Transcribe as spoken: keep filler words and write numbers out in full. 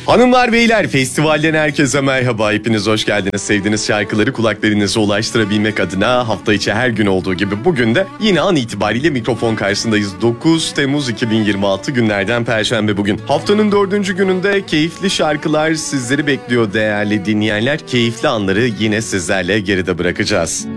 Hanımlar beyler, festivalden herkese merhaba. Hepiniz hoş geldiniz. Sevdiğiniz şarkıları kulaklarınıza ulaştırabilmek adına hafta içi her gün olduğu gibi bugün de yine an itibariyle mikrofon karşısındayız. dokuz Temmuz iki bin yirmi altı günlerden Perşembe bugün. Haftanın dördüncü gününde keyifli şarkılar sizleri bekliyor değerli dinleyenler. Keyifli anları yine sizlerle geride bırakacağız.